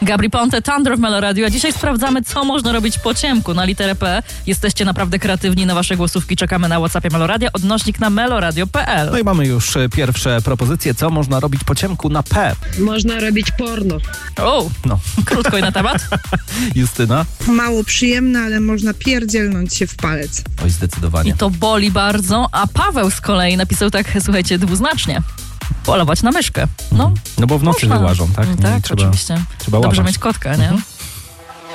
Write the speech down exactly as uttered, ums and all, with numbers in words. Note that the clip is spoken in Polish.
Gabri Ponte, Thunder w Melo Radio. A dzisiaj sprawdzamy, co można robić po ciemku. Na literę P jesteście naprawdę kreatywni. Na wasze głosówki czekamy na WhatsAppie Melo Radio. Odnośnik na meloradio kropka p l. No i mamy już pierwsze propozycje, co można robić po ciemku na P. Można robić porno. O, No. krótko i na temat. Justyna? Mało przyjemne, ale można pierdzielnąć się w palec. Oj, zdecydowanie. I to boli bardzo. A Paweł z kolei napisał tak, słuchajcie, dwuznacznie. Polować na myszkę. No, No bo w nocy można. wyłażą, tak? Tak, Nie, trzeba, oczywiście. Trzeba Dobrze łapać. mieć kotka, nie? Mhm.